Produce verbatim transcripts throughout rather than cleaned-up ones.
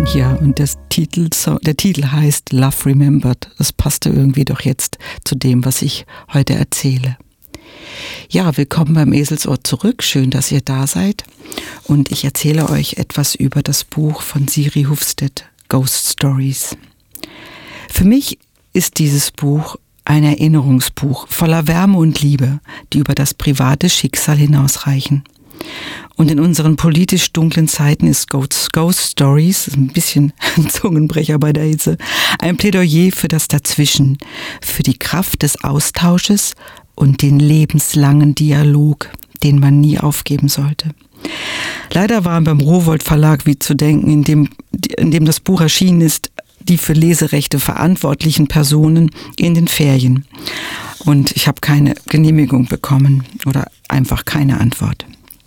hier und das Titel, der Titel heißt Love Remembered. Das passte irgendwie doch jetzt zu dem, was ich heute erzähle. Ja, willkommen beim Eselsohr zurück. Schön, dass ihr da seid. Und ich erzähle euch etwas über das Buch von Siri Hufstedt, Ghost Stories. Für mich ist dieses Buch ein Erinnerungsbuch voller Wärme und Liebe, die über das private Schicksal hinausreichen. Und in unseren politisch dunklen Zeiten ist Ghost, Ghost Stories, ein bisschen ein Zungenbrecher bei der Hitze, ein Plädoyer für das Dazwischen, für die Kraft des Austausches und den lebenslangen Dialog, den man nie aufgeben sollte. Leider waren beim Rowohlt Verlag, wie zu denken, in dem, in dem das Buch erschienen ist, die für Leserechte verantwortlichen Personen in den Ferien. Und ich habe keine Genehmigung bekommen oder einfach keine Antwort.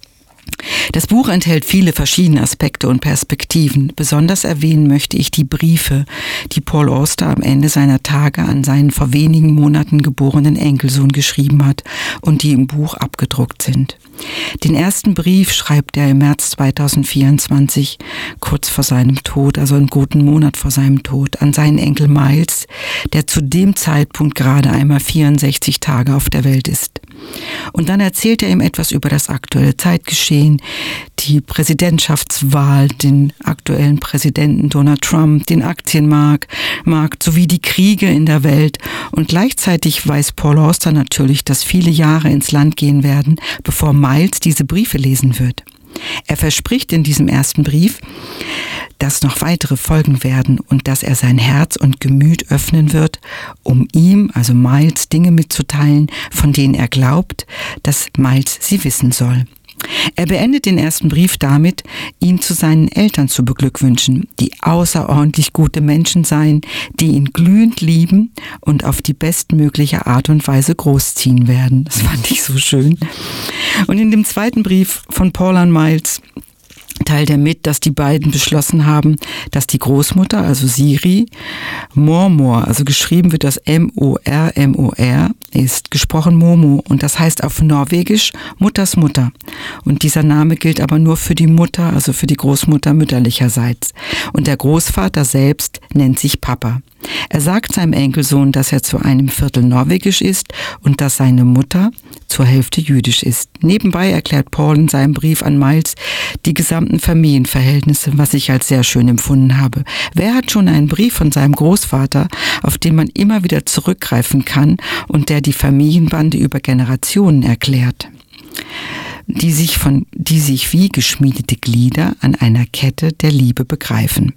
Das Buch enthält viele verschiedene Aspekte und Perspektiven. Besonders erwähnen möchte ich die Briefe, die Paul Auster am Ende seiner Tage an seinen vor wenigen Monaten geborenen Enkelsohn geschrieben hat und die im Buch abgedruckt sind. Den ersten Brief schreibt er im März zweitausendvierundzwanzig, kurz vor seinem Tod, also einen guten Monat vor seinem Tod, an seinen Enkel Miles, der zu dem Zeitpunkt gerade einmal vierundsechzig Tage auf der Welt ist. Und dann erzählt er ihm etwas über das aktuelle Zeitgeschehen, die Präsidentschaftswahl, den aktuellen Präsidenten Donald Trump, den Aktienmarkt, Markt, sowie die Kriege in der Welt. Und gleichzeitig weiß Paul Auster natürlich, dass viele Jahre ins Land gehen werden, bevor Miles diese Briefe lesen wird. Er verspricht in diesem ersten Brief, dass noch weitere folgen werden und dass er sein Herz und Gemüt öffnen wird, um ihm, also Miles, Dinge mitzuteilen, von denen er glaubt, dass Miles sie wissen soll. Er beendet den ersten Brief damit, ihn zu seinen Eltern zu beglückwünschen, die außerordentlich gute Menschen seien, die ihn glühend lieben und auf die bestmögliche Art und Weise großziehen werden. Das fand ich so schön. Und in dem zweiten Brief von Paul an Miles teilt er mit, dass die beiden beschlossen haben, dass die Großmutter, also Siri, Mormor, also geschrieben wird das M O R M O R, ist gesprochen Momo und das heißt auf Norwegisch Mutters Mutter. Und dieser Name gilt aber nur für die Mutter, also für die Großmutter mütterlicherseits. Und der Großvater selbst nennt sich Papa. Er sagt seinem Enkelsohn, dass er zu einem Viertel norwegisch ist und dass seine Mutter zur Hälfte jüdisch ist. Nebenbei erklärt Paul in seinem Brief an Miles die gesamten Familienverhältnisse, was ich als sehr schön empfunden habe. Wer hat schon einen Brief von seinem Großvater, auf den man immer wieder zurückgreifen kann und der die Familienbande über Generationen erklärt? Die sich von, die sich wie geschmiedete Glieder an einer Kette der Liebe begreifen.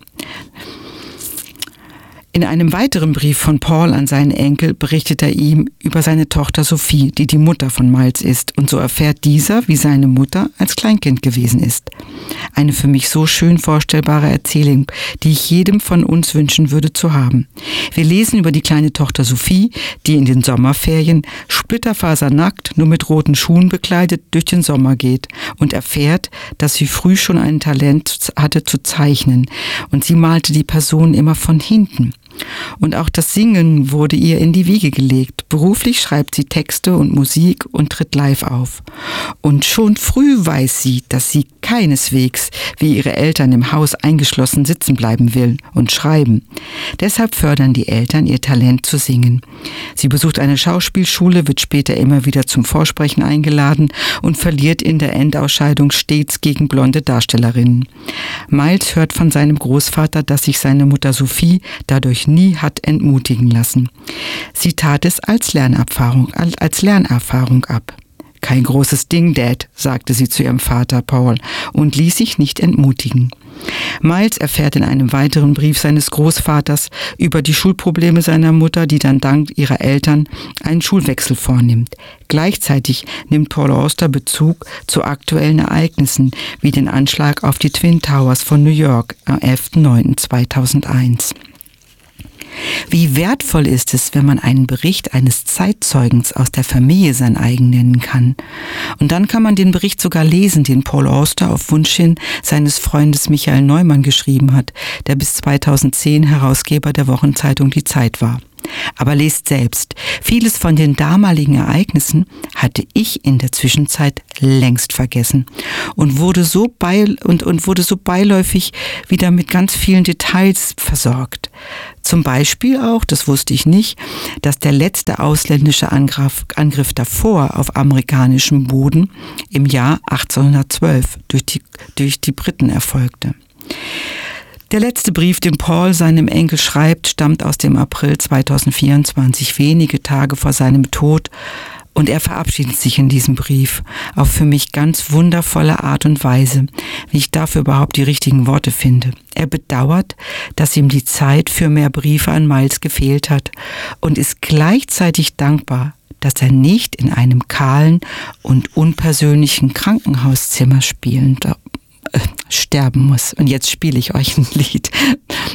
In einem weiteren Brief von Paul an seinen Enkel berichtet er ihm über seine Tochter Sophie, die die Mutter von Miles ist. Und so erfährt dieser, wie seine Mutter als Kleinkind gewesen ist. Eine für mich so schön vorstellbare Erzählung, die ich jedem von uns wünschen würde zu haben. Wir lesen über die kleine Tochter Sophie, die in den Sommerferien splitterfasernackt, nur mit roten Schuhen bekleidet, durch den Sommer geht und erfährt, dass sie früh schon ein Talent hatte zu zeichnen. Und sie malte die Personen immer von hinten. Und auch das Singen wurde ihr in die Wiege gelegt. Beruflich schreibt sie Texte und Musik und tritt live auf. Und schon früh weiß sie, dass sie keineswegs wie ihre Eltern im Haus eingeschlossen sitzen bleiben will und schreiben. Deshalb fördern die Eltern ihr Talent zu singen. Sie besucht eine Schauspielschule, wird später immer wieder zum Vorsprechen eingeladen und verliert in der Endausscheidung stets gegen blonde Darstellerinnen. Miles hört von seinem Großvater, dass sich seine Mutter Sophie dadurch nie hat entmutigen lassen. Sie tat es als Lernerfahrung, als Lernerfahrung ab. Kein großes Ding, Dad, sagte sie zu ihrem Vater Paul und ließ sich nicht entmutigen. Miles erfährt in einem weiteren Brief seines Großvaters über die Schulprobleme seiner Mutter, die dann dank ihrer Eltern einen Schulwechsel vornimmt. Gleichzeitig nimmt Paul Auster Bezug zu aktuellen Ereignissen, wie den Anschlag auf die Twin Towers von New York am elften neunten zweitausendeins. Wie wertvoll ist es, wenn man einen Bericht eines Zeitzeugens aus der Familie sein eigen nennen kann. Und dann kann man den Bericht sogar lesen, den Paul Auster auf Wunsch hin seines Freundes Michael Neumann geschrieben hat, der bis zweitausendzehn Herausgeber der Wochenzeitung Die Zeit war. Aber lest selbst, vieles von den damaligen Ereignissen hatte ich in der Zwischenzeit längst vergessen und wurde so beil und, und wurde so beiläufig wieder mit ganz vielen Details versorgt. Zum Beispiel auch, das wusste ich nicht, dass der letzte ausländische Angriff, Angriff davor auf amerikanischem Boden im Jahr achtzehnhundertzwölf durch die, durch die Briten erfolgte. Der letzte Brief, den Paul seinem Enkel schreibt, stammt aus dem April zweitausendvierundzwanzig, wenige Tage vor seinem Tod. Und er verabschiedet sich in diesem Brief auf für mich ganz wundervolle Art und Weise, wie ich dafür überhaupt die richtigen Worte finde. Er bedauert, dass ihm die Zeit für mehr Briefe an Miles gefehlt hat und ist gleichzeitig dankbar, dass er nicht in einem kahlen und unpersönlichen Krankenhauszimmer spielen, äh, sterben muss. Und jetzt spiele ich euch ein Lied.